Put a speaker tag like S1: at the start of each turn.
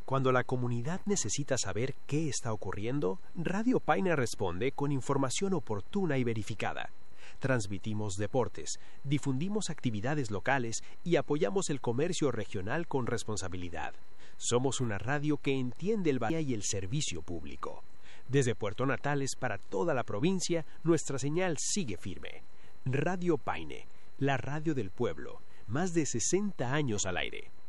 S1: Cuando la comunidad necesita saber qué está ocurriendo, Radio Paine responde con información oportuna y verificada. Transmitimos deportes, difundimos actividades locales y apoyamos el comercio regional con responsabilidad. Somos una radio que entiende el valor y el servicio público. Desde Puerto Natales para toda la provincia, nuestra señal sigue firme. Radio Paine, la radio del pueblo, más de 60 años al aire.